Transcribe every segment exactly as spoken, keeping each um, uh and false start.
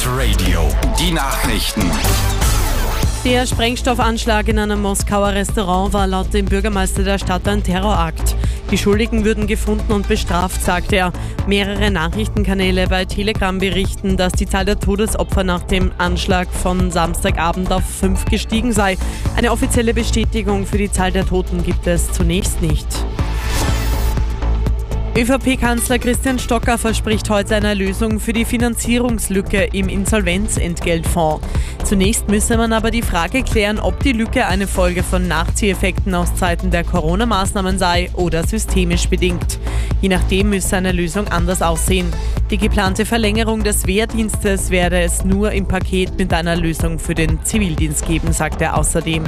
Radio. Die Nachrichten. Der Sprengstoffanschlag in einem Moskauer Restaurant war laut dem Bürgermeister der Stadt ein Terrorakt. Die Schuldigen würden gefunden und bestraft, sagte er. Mehrere Nachrichtenkanäle bei Telegram berichten, dass die Zahl der Todesopfer nach dem Anschlag von Samstagabend auf fünf gestiegen sei. Eine offizielle Bestätigung für die Zahl der Toten gibt es zunächst nicht. ÖVP-Kanzler Christian Stocker verspricht heute eine Lösung für die Finanzierungslücke im Insolvenzentgeltfonds. Zunächst müsse man aber die Frage klären, ob die Lücke eine Folge von Nachzieheffekten aus Zeiten der Corona-Maßnahmen sei oder systemisch bedingt. Je nachdem müsse eine Lösung anders aussehen. Die geplante Verlängerung des Wehrdienstes werde es nur im Paket mit einer Lösung für den Zivildienst geben, sagt er außerdem.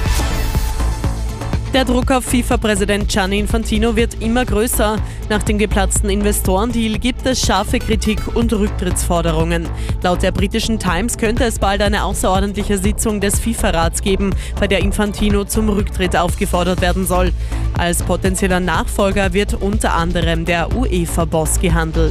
Der Druck auf FIFA-Präsident Gianni Infantino wird immer größer. Nach dem geplatzten Investorendeal gibt es scharfe Kritik und Rücktrittsforderungen. Laut der britischen Times könnte es bald eine außerordentliche Sitzung des FIFA-Rats geben, bei der Infantino zum Rücktritt aufgefordert werden soll. Als potenzieller Nachfolger wird unter anderem der UEFA-Boss gehandelt.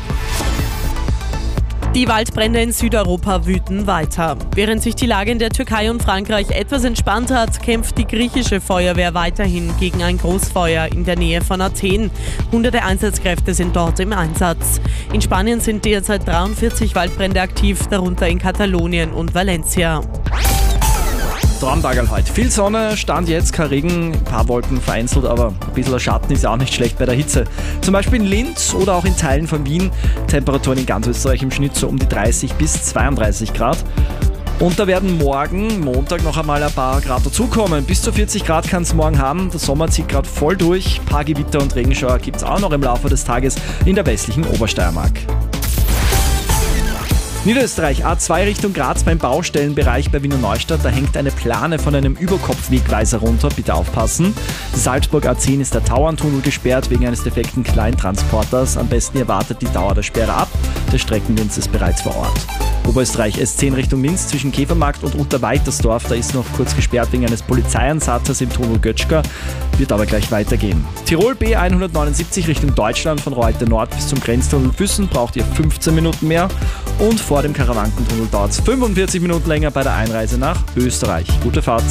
Die Waldbrände in Südeuropa wüten weiter. Während sich die Lage in der Türkei und Frankreich etwas entspannt hat, kämpft die griechische Feuerwehr weiterhin gegen ein Großfeuer in der Nähe von Athen. Hunderte Einsatzkräfte sind dort im Einsatz. In Spanien sind derzeit dreiundvierzig Waldbrände aktiv, darunter in Katalonien und Valencia. Traumtag heute. Viel Sonne, Stand jetzt kein Regen, ein paar Wolken vereinzelt, aber ein bisschen Schatten ist ja auch nicht schlecht bei der Hitze. Zum Beispiel in Linz oder auch in Teilen von Wien. Temperaturen in ganz Österreich im Schnitt so um die dreißig bis zweiunddreißig Grad. Und da werden morgen, Montag, noch einmal ein paar Grad dazukommen. Bis zu vierzig Grad kann es morgen haben. Der Sommer zieht gerade voll durch. Ein paar Gewitter und Regenschauer gibt es auch noch im Laufe des Tages in der westlichen Obersteiermark. Niederösterreich, A zwei Richtung Graz beim Baustellenbereich bei Wiener Neustadt. Da hängt eine Plane von einem Überkopfwegweiser runter, bitte aufpassen. Salzburg A zehn ist der Tauerntunnel gesperrt wegen eines defekten Kleintransporters. Am besten ihr wartet die Dauer der Sperre ab. Der Streckendienst ist bereits vor Ort. Oberösterreich S zehn Richtung Linz zwischen Käfermarkt und Unterweitersdorf. Da ist noch kurz gesperrt wegen eines Polizeieinsatzes im Tunnel Götschka. Wird aber gleich weitergehen. Tirol B hundertneunundsiebzig Richtung Deutschland von Reutte Nord bis zum Grenztunnel Füssen braucht ihr fünfzehn Minuten mehr. Und vor dem Karawankentunnel dauert es fünfundvierzig Minuten länger bei der Einreise nach Österreich. Gute Fahrt.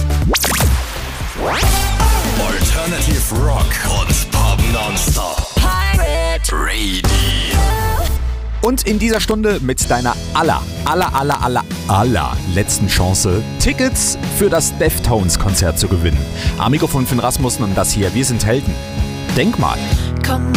Alternative Rock und Pop Nonstop. Pirate Radio. Und in dieser Stunde mit deiner aller, aller, aller, aller, aller letzten Chance, Tickets für das Deftones-Konzert zu gewinnen. Am Mikrofon Finn Rasmussen und das hier, wir sind Helden. Denk mal. Komm